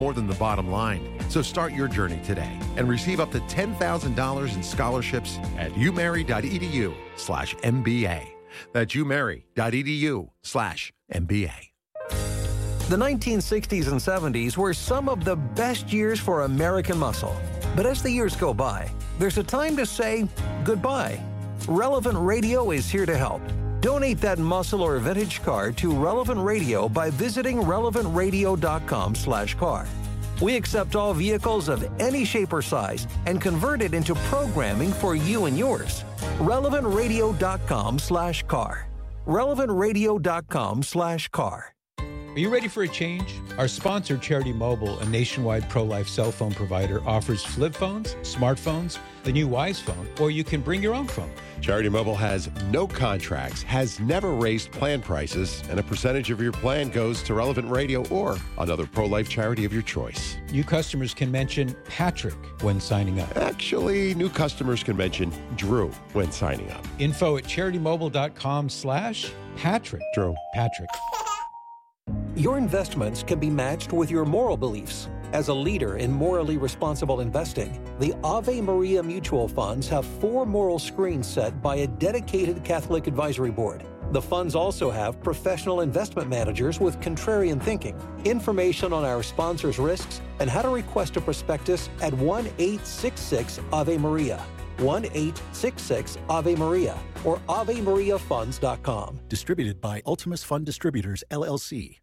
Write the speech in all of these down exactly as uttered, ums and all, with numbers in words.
more than the bottom line. So start your journey today and receive up to ten thousand dollars in scholarships at umary.edu slash MBA. That's umary.edu slash MBA. The nineteen sixties and seventies were some of the best years for American muscle. But as the years go by, there's a time to say goodbye. Relevant Radio is here to help. Donate that muscle or vintage car to Relevant Radio by visiting relevant radio dot com slash car. We accept all vehicles of any shape or size and convert it into programming for you and yours. relevant radio dot com slash car. relevant radio dot com slash car. Are you ready for a change? Our sponsor, Charity Mobile, a nationwide pro-life cell phone provider, offers flip phones, smartphones, the new Wise phone, or you can bring your own phone. Charity Mobile has no contracts, has never raised plan prices, and a percentage of your plan goes to Relevant Radio or another pro-life charity of your choice. New customers can mention Patrick when signing up. Actually, new customers can mention Drew when signing up. Info at charitymobile.com slash Patrick. Drew. Patrick. Your investments can be matched with your moral beliefs. As a leader in morally responsible investing, the Ave Maria Mutual Funds have four moral screens set by a dedicated Catholic advisory board. The funds also have professional investment managers with contrarian thinking. Information on our sponsors' risks and how to request a prospectus at one eight six six Ave Maria, one eight six six Ave Maria, or ave maria funds dot com. Distributed by Ultimus Fund Distributors, L L C.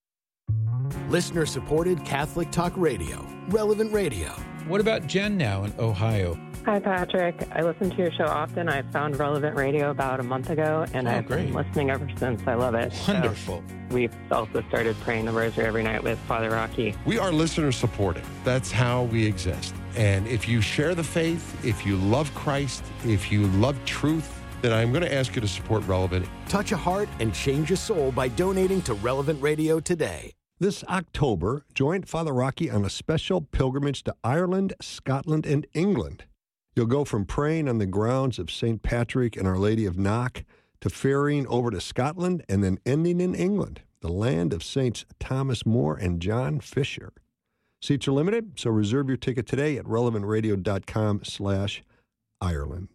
Listener-supported Catholic Talk Radio, Relevant Radio. What about Jen now in Ohio? Hi, Patrick. I listen to your show often. I found Relevant Radio about a month ago, and Oh, I've great. been listening ever since. I love it. Wonderful. So we've also started praying the rosary every night with Father Rocky. We are listener supported. That's how we exist. And if you share the faith, if you love Christ, if you love truth, then I'm going to ask you to support Relevant. Touch a heart and change a soul by donating to Relevant Radio today. This October, join Father Rocky on a special pilgrimage to Ireland, Scotland, and England. You'll go from praying on the grounds of Saint Patrick and Our Lady of Knock to ferrying over to Scotland and then ending in England, the land of Saints Thomas More and John Fisher. Seats are limited, so reserve your ticket today at relevant radio dot com slash Ireland.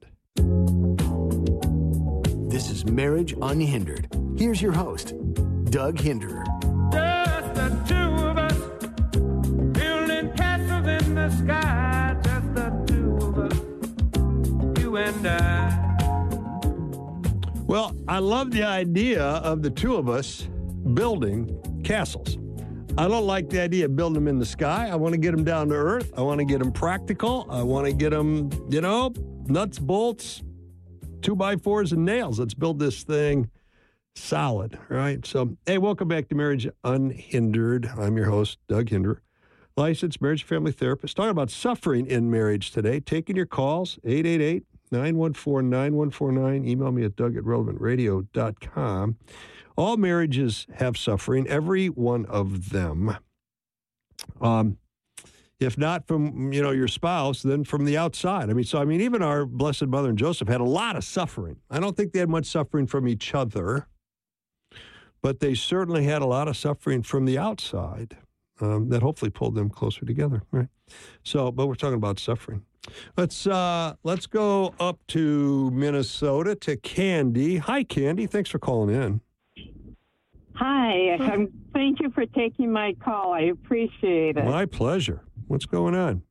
This is Marriage Unhindered. Here's your host, Doug Hinderer. Just the two of us, building castles in the sky. Just the two of us, you and I. Well, I love the idea of the two of us building castles. I don't like the idea of building them in the sky. I want to get them down to earth. I want to get them practical. I want to get them, you know, nuts, bolts, two by fours, and nails. Let's build this thing solid, right? So, hey, welcome back to Marriage Unhindered. I'm your host, Doug Hinderer, licensed marriage and family therapist. Talking about suffering in marriage today. Taking your calls, eight eight eight, nine one four, nine one four nine. Email me at doug at relevant radio dot com. All marriages have suffering, every one of them. Um, if not from, you know, your spouse, then from the outside. I mean, so, I mean, even our Blessed Mother and Joseph had a lot of suffering. I don't think they had much suffering from each other, but they certainly had a lot of suffering from the outside um, that hopefully pulled them closer together, right? So, but we're talking about suffering. Let's uh, let's go up to Minnesota to Candy. Hi, Candy. Thanks for calling in. Hi. Um, thank you for taking my call. I appreciate it. My pleasure. What's going on?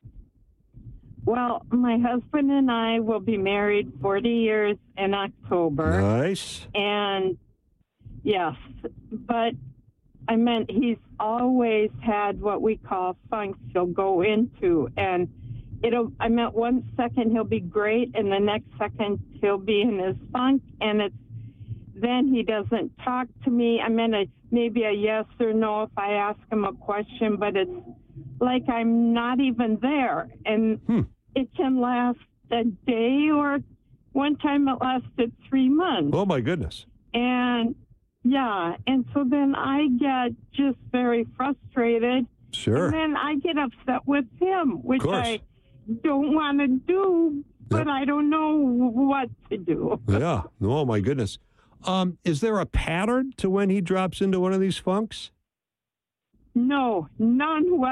Well, my husband and I will be married forty years in October. Nice. And yes, but I meant he's always had what we call funks he'll go into. And it'll, I meant one second he'll be great, and the next second he'll be in his funk. And it's, then he doesn't talk to me. I meant a, maybe a yes or no if I ask him a question, but it's like I'm not even there. And hmm. it can last a day, or one time it lasted three months. Oh, my goodness. And, yeah, and so then I get just very frustrated. Sure. And then I get upset with him, which I don't want to do, but yep. I don't know what to do. Yeah. Oh, my goodness. Um, is there a pattern to when he drops into one of these funks? No, none